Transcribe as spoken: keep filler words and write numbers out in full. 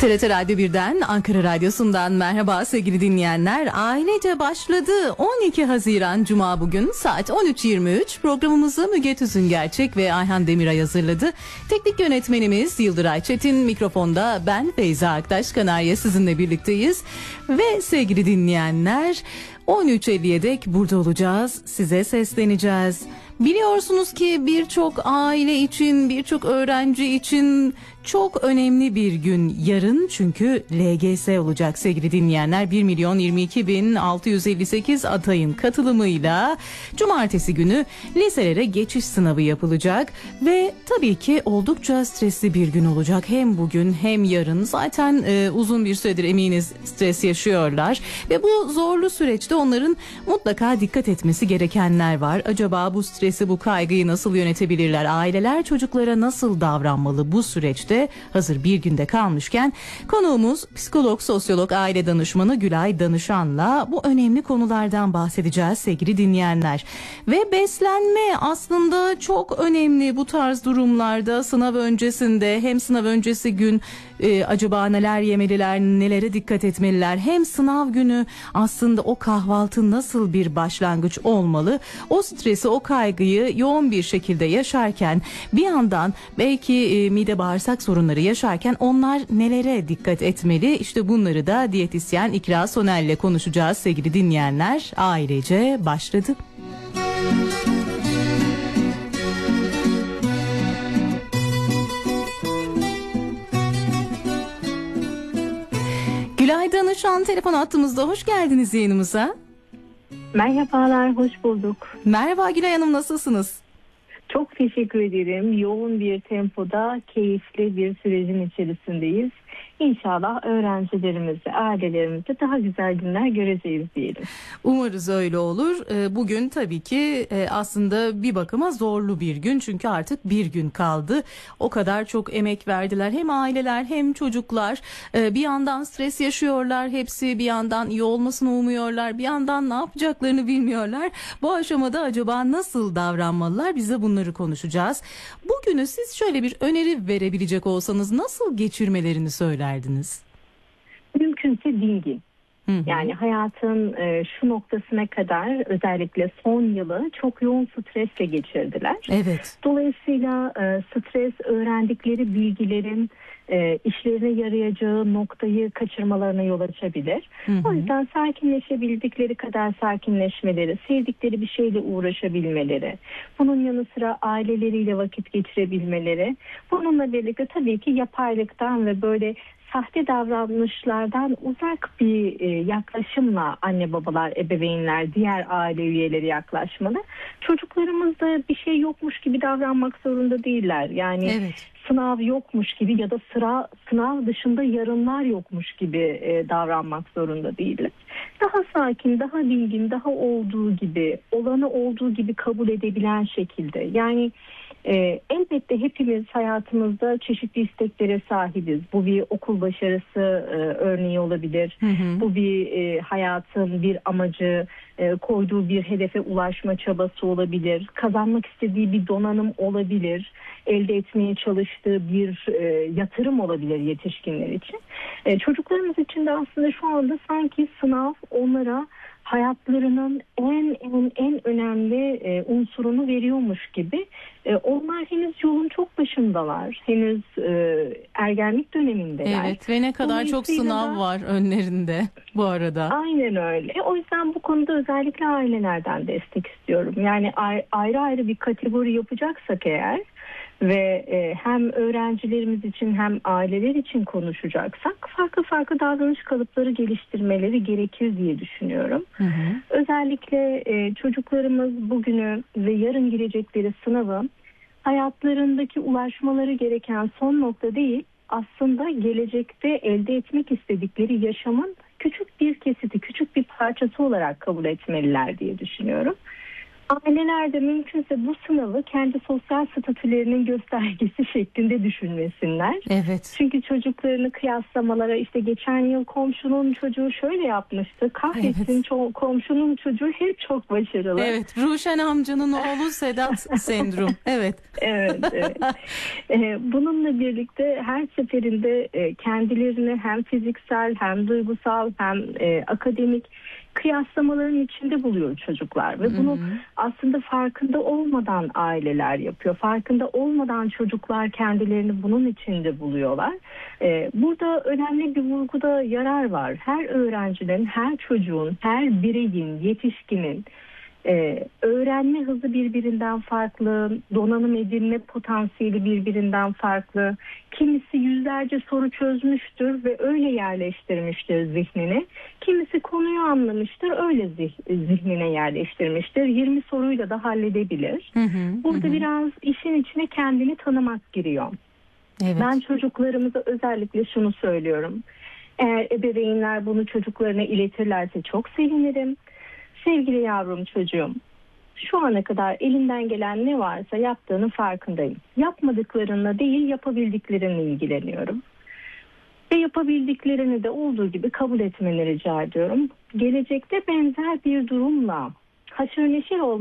T R T Radyo birden, Ankara Radyosu'ndan merhaba sevgili dinleyenler. Ailece başladı. on iki Haziran Cuma bugün saat on üç yirmi üç. Programımızı Müge Tüzüngerçek ve Ayhan Demiray hazırladı. Teknik yönetmenimiz Yıldıray Çetin, mikrofonda ben Feyza Aktaş Kanarya sizinle birlikteyiz. Ve sevgili dinleyenler, on üç elliye dek burada olacağız. Size sesleneceğiz. Biliyorsunuz ki birçok aile için, birçok öğrenci için çok önemli bir gün yarın, çünkü L G S olacak sevgili dinleyenler. bir milyon yirmi iki bin altı yüz elli sekiz adayın katılımıyla cumartesi günü liselere geçiş sınavı yapılacak ve tabii ki oldukça stresli bir gün olacak. Hem bugün hem yarın zaten e, uzun bir süredir eminiz stres yaşıyorlar ve bu zorlu süreçte onların mutlaka dikkat etmesi gerekenler var. Acaba bu stresi, bu kaygıyı nasıl yönetebilirler? Aileler çocuklara nasıl davranmalı bu süreçte? Hazır bir günde kalmışken konuğumuz psikolog, sosyolog, aile danışmanı Gülay Danışan'la bu önemli konulardan bahsedeceğiz sevgili dinleyenler. Ve beslenme aslında çok önemli bu tarz durumlarda. Sınav öncesinde, hem sınav öncesi gün e, acaba neler yemeliler, nelere dikkat etmeliler, hem sınav günü aslında o kahvaltı nasıl bir başlangıç olmalı? O stresi, o kaygıyı yoğun bir şekilde yaşarken bir yandan belki e, mide bağırsak sorunları yaşarken onlar nelere dikkat etmeli? İşte bunları da diyetisyen İkra Soner ile konuşacağız sevgili dinleyenler. Ailece başladı. Gülay Danışan telefon attığımızda, hoş geldiniz yayınımıza. Merhabalar, hoş bulduk. Merhaba Gülay Hanım, nasılsınız? Çok teşekkür ederim. Yoğun bir tempoda keyifli bir sürecin içerisindeyiz. İnşallah öğrencilerimizle, ailelerimize daha güzel günler göreceğiz diyelim. Umarız öyle olur. Bugün tabii ki aslında bir bakıma zorlu bir gün. Çünkü artık bir gün kaldı. O kadar çok emek verdiler. Hem aileler hem çocuklar. Bir yandan stres yaşıyorlar. Hepsi bir yandan iyi olmasını umuyorlar. Bir yandan ne yapacaklarını bilmiyorlar. Bu aşamada acaba nasıl davranmalılar? Bize bunları konuşacağız. Bugünü siz şöyle bir öneri verebilecek olsanız nasıl geçirmelerini söylerdiniz? Mümkünse dingin. Hı hı. Yani hayatın e, şu noktasına kadar özellikle son yılı çok yoğun stresle geçirdiler. Evet. Dolayısıyla e, stres öğrendikleri bilgilerin e, işlerine yarayacağı noktayı kaçırmalarına yol açabilir. Hı hı. O yüzden sakinleşebildikleri kadar sakinleşmeleri, sevdikleri bir şeyle uğraşabilmeleri, bunun yanı sıra aileleriyle vakit geçirebilmeleri, bununla birlikte tabii ki yapaylıktan ve böyle sahte davranışlardan uzak bir e, yaklaşımla anne babalar, ebeveynler, diğer aile üyeleri yaklaşmalı. Çocuklarımız da bir şey yokmuş gibi davranmak zorunda değiller. Yani evet, sınav yokmuş gibi ya da sıra sınav dışında yarınlar yokmuş gibi e, davranmak zorunda değiller. Daha sakin, daha bilgin, daha olduğu gibi, olanı olduğu gibi kabul edebilen şekilde. Yani Ee, elbette hepimiz hayatımızda çeşitli isteklere sahibiz. Bu bir okul başarısı e, örneği olabilir. Hı hı. Bu bir e, hayatın bir amacı, e, koyduğu bir hedefe ulaşma çabası olabilir. Kazanmak istediği bir donanım olabilir. Elde etmeye çalıştığı bir e, yatırım olabilir yetişkinler için. E, çocuklarımız için de aslında şu anda sanki sınav onlara hayatlarının en en en önemli e, unsurunu veriyormuş gibi. E, onlar henüz yolun çok başındalar. Henüz e, ergenlik dönemindeler. Evet, ve ne kadar çok sınav var önlerinde bu arada. Aynen öyle. O yüzden bu konuda özellikle ailelerden destek istiyorum. Yani ayrı ayrı bir kategori yapacaksak eğer ve e, hem öğrencilerimiz için hem aileler için konuşacaksak farklı farklı davranış kalıpları geliştirmeleri gerekir diye düşünüyorum. Hı hı. Özellikle e, çocuklarımız bugünü ve yarın girecekleri sınavı hayatlarındaki ulaşmaları gereken son nokta değil, aslında gelecekte elde etmek istedikleri yaşamın küçük bir kesiti, küçük bir parçası olarak kabul etmeliler diye düşünüyorum. Aileler de mümkünse bu sınavı kendi sosyal statülerinin göstergesi şeklinde düşünmesinler. Evet. Çünkü çocuklarını kıyaslamalara, işte geçen yıl komşunun çocuğu şöyle yapmıştı, kahretsin Evet. ço- komşunun çocuğu hep çok başarılı. Evet, Ruşen amcanın oğlu Sedat sendrom. Evet. Evet, evet. Ee, Bununla birlikte her seferinde e, kendilerini hem fiziksel hem duygusal hem e, akademik kıyaslamaların içinde buluyor çocuklar ve bunu aslında farkında olmadan aileler yapıyor. Farkında olmadan çocuklar kendilerini bunun içinde buluyorlar. Ee, burada önemli bir vurguda yarar var. Her öğrencinin, her çocuğun, her bireyin, yetişkinin Ee, öğrenme hızı birbirinden farklı, donanım edinme potansiyeli birbirinden farklı. Kimisi yüzlerce soru çözmüştür ve öyle yerleştirmiştir zihnini. Kimisi konuyu anlamıştır, öyle zih- zihnine yerleştirmiştir. yirmi soruyla da halledebilir. Hı hı, Burada hı. biraz işin içine kendini tanımak giriyor. Evet. Ben çocuklarımıza özellikle şunu söylüyorum. Eğer ebeveynler bunu çocuklarına iletirlerse çok sevinirim. Sevgili yavrum çocuğum, şu ana kadar elinden gelen ne varsa yaptığının farkındayım. Yapmadıklarınla değil, yapabildiklerinle ilgileniyorum. Ve yapabildiklerini de olduğu gibi kabul etmeni rica ediyorum. Gelecekte benzer bir durumla haşır neşir olmak